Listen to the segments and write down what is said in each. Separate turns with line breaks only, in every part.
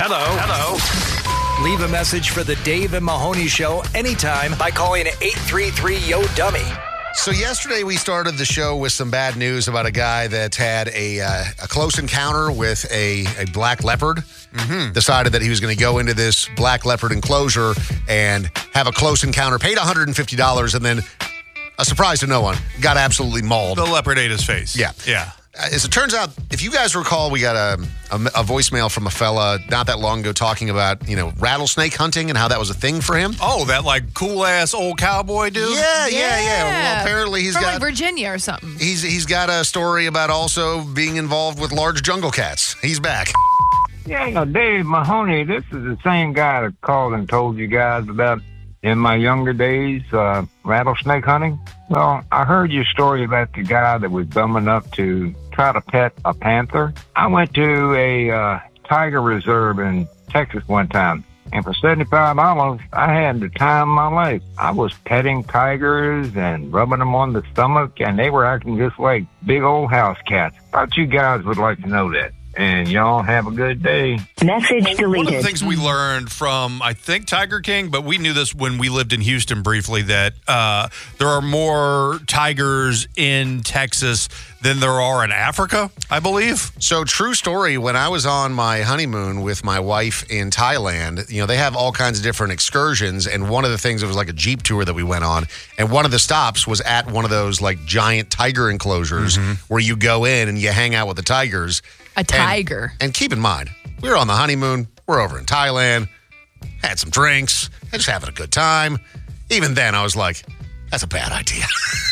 Hello. Leave a message for the Dave and Mahoney Show anytime by calling 833-YO-DUMMY.
So yesterday we started the show with some bad news about a guy that had a close encounter with a black leopard. Decided that he was going to go into this black leopard enclosure and have a close encounter. Paid $150 and then, a surprise to no one, got absolutely mauled.
The leopard ate his face.
Yeah. As it turns out, if you guys recall, we got a voicemail from a fella not that long ago talking about, rattlesnake hunting and how that was a thing for him.
Oh, that cool-ass old cowboy dude?
Yeah. Well, apparently he's
from
got
Virginia or something.
He's got a story about also being involved with large jungle cats. He's back.
Yeah, Dave Mahoney, this is the same guy that called and told you guys about in my younger days, rattlesnake hunting. Well, I heard your story about the guy that was dumb enough to try to pet a panther. I went to a tiger reserve in Texas one time, and for $75, I had the time of my life. I was petting tigers and rubbing them on the stomach, and they were acting just like big old house cats. Thought you guys would like to know that. And y'all have a good day.
Message deleted.
One of the things we learned from, I think, Tiger King, but we knew this when we lived in Houston briefly, that there are more tigers in Texas than there are in Africa, I believe.
So, true story, when I was on my honeymoon with my wife in Thailand, they have all kinds of different excursions, and one of the things, it was like a Jeep tour that we went on, and one of the stops was at one of those giant tiger enclosures where you go in and you hang out with the tigers.
A tiger.
And keep in mind, we were on the honeymoon, we're over in Thailand, had some drinks, and just having a good time. Even then, I was like, that's a bad idea.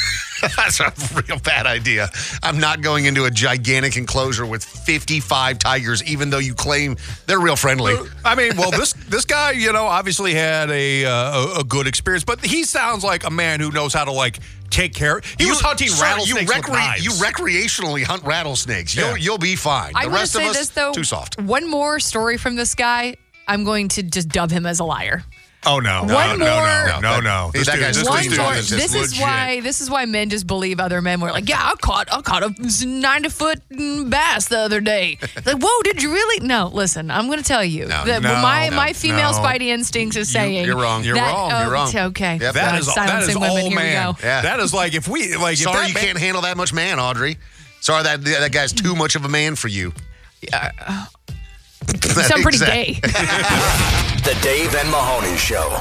That's a real bad idea. I'm not going into a gigantic enclosure with 55 tigers, even though you claim they're real friendly.
I mean, well, this guy, obviously had a good experience, but he sounds like a man who knows how to take care. He was hunting rattlesnakes with knives.
You recreationally hunt rattlesnakes.
Yeah.
You'll be fine.
I
The
want to
rest of
say
us,
this, though.
too soft.
One more story from this guy. I'm going to just dub him as a liar.
Oh, no.
No.
That
This
guy's
dude-
One
dude's
more.
just
This is why men just believe other men. We're like, yeah, I caught a 90-foot bass the other day. Like, whoa, did you really? No, listen, I'm going to tell you that my female spidey instincts is saying
You're wrong.
You're wrong.
You're wrong.
It's okay.
Yep.
That is
Silencing women.
all
Here we
man.
go.
Yeah.
That is if we if
Sorry,
that
you
man-
can't handle that much man, Audrey. Sorry, that guy's too much of a man for you.
You sound pretty gay.
The Dave and Mahoney Show.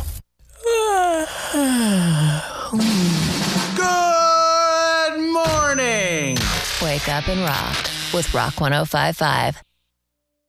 Good morning.
Wake up and rock with Rock 105.5.